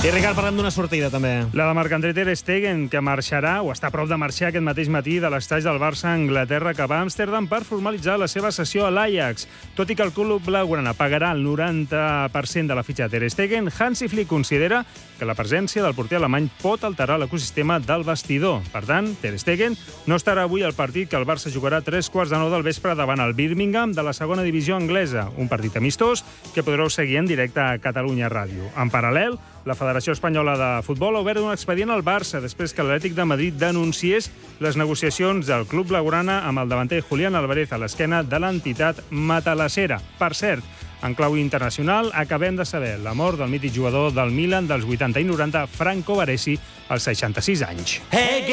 I, Ricard, parlem d'una sortida, també. La de Marc-André ter Stegen, que marxarà, o està a prop de marxar aquest mateix matí de l'estaix del Barça a Anglaterra cap a Amsterdam per formalitzar la seva cessió a l'Ajax. Tot i que el club blaugrana pagarà el 90% de la fitxa de ter Stegen, Hansi Flick considera que la presència del porter alemany pot alterar l'ecosistema del vestidor. Per tant, ter Stegen no estarà avui al partit que el Barça jugarà a 3:15 del vespre davant el Birmingham de la segona divisió anglesa, un partit amistós que podreu seguir en directe a Catalunya Ràdio. En paral·lel, la Federació Espanyola de Futbol ha obert un expedient al Barça després que l'Atlètic de Madrid denunciés les negociacions del club blaugrana amb el davanter Julián Álvarez a l'esquena de l'entitat matalassera. Per cert, en clau internacional, acabem de saber la mort del mític jugador del Milan dels 80 i 90, Franco Baresi, als 66 anys.